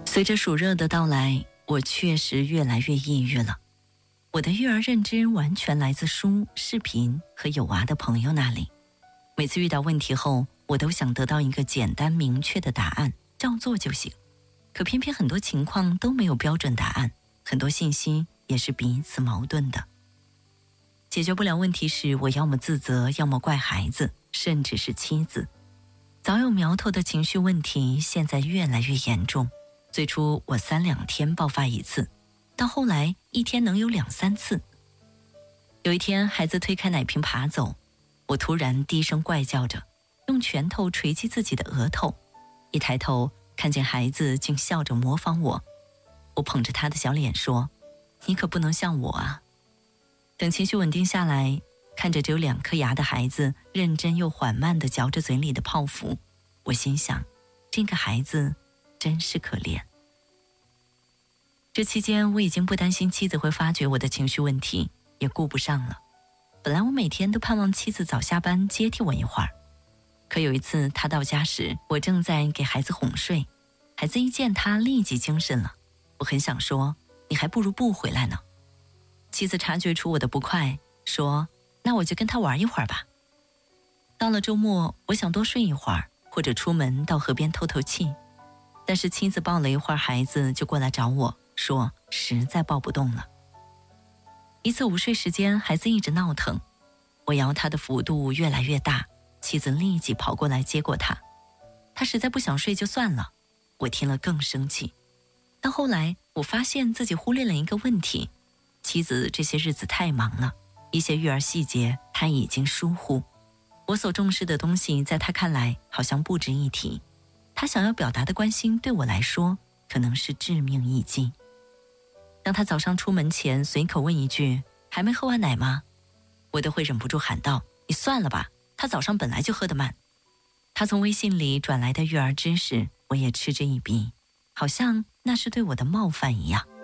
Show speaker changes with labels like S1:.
S1: 随着暑热的到来，我确实越来越抑郁了。我的育儿认知完全来自书、视频和有娃的朋友那里。每次遇到问题后，我都想得到一个简单明确的答案，照做就行。可偏偏很多情况都没有标准答案，很多信息也是彼此矛盾的。解决不了问题时，我要么自责，要么怪孩子，甚至是妻子。早有苗头的情绪问题，现在越来越严重。最初我3、2天爆发一次，到后来1天能有2、3次。有一天孩子推开奶瓶爬走，我突然低声怪叫着，用拳头捶击自己的额头。一抬头看见孩子竟笑着模仿我，我捧着他的小脸说：“你可不能像我啊。”等情绪稳定下来，看着只有2颗牙的孩子认真又缓慢地嚼着嘴里的泡芙，我心想，这个孩子真是可怜。这期间我已经不担心妻子会发觉我的情绪问题，也顾不上了。本来我每天都盼望妻子早下班接替我一会儿，可有一次她到家时，我正在给孩子哄睡，孩子一见她立即精神了。我很想说，你还不如不回来呢。妻子察觉出我的不快，说：“那我就跟他玩一会儿吧。”到了周末，我想多睡一会儿，或者出门到河边透透气。但是妻子抱了一会儿孩子就过来找我，说实在抱不动了。一次午睡时间，孩子一直闹腾，我摇他的幅度越来越大，妻子立即跑过来接过他。他实在不想睡就算了，我听了更生气。到后来我发现自己忽略了一个问题，妻子这些日子太忙了，一些育儿细节她已经疏忽。我所重视的东西在她看来好像不值一提，她想要表达的关心对我来说可能是致命一击。当她早上出门前随口问一句：“还没喝完奶吗？”我都会忍不住喊道：“你算了吧，她早上本来就喝得慢。”她从微信里转来的育儿知识，我也嗤之以鼻，好像那是对我的冒犯一样。